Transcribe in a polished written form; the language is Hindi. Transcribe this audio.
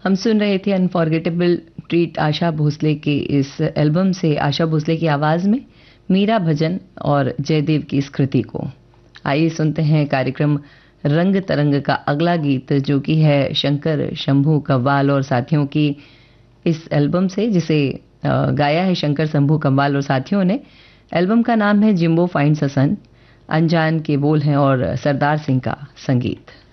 हम सुन रहे थे अनफॉरगेटेबल ट्रीट आशा भोसले के इस एल्बम से आशा भोसले की आवाज़ में मीरा भजन और जयदेव की इस कृति को। आइए सुनते हैं कार्यक्रम रंग तरंग का अगला गीत, जो कि है शंकर शंभू कव्वाल और साथियों की इस एल्बम से, जिसे गाया है शंकर शंभू कव्वाल और साथियों ने। एल्बम का नाम है जिम्बो फाइंड्स अ सन। अनजान के बोल हैं और सरदार सिंह का संगीत।